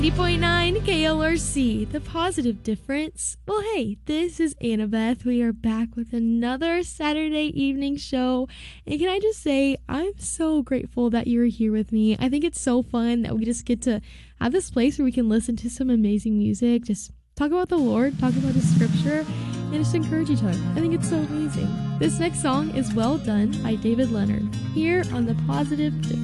90.9 KLRC, the positive difference. Well, hey, this is Annabeth. We are back with another Saturday evening show. And can I just say, I'm so grateful that you're here with me. I think it's so fun that we just get to have this place where we can listen to some amazing music, just talk about the Lord, talk about His scripture, and just encourage each other. I think it's so amazing. This next song is Well Done by David Leonard, here on the Positive Difference.